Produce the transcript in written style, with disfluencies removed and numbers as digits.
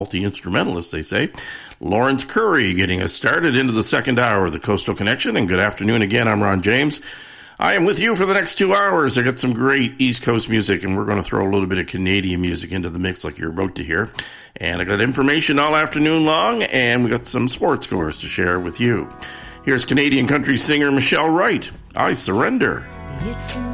multi-instrumentalist, they say. Lawrence Curry getting us started into the second hour of the Coastal Connection. And good afternoon again. I'm Ron James. I am with you for the next 2 hours. I got some great East Coast music, and we're going to throw a little bit of Canadian music into the mix like you're about to hear. And I got information all afternoon long, and we got some sports scores to share with you. Here's Canadian country singer Michelle Wright. I Surrender.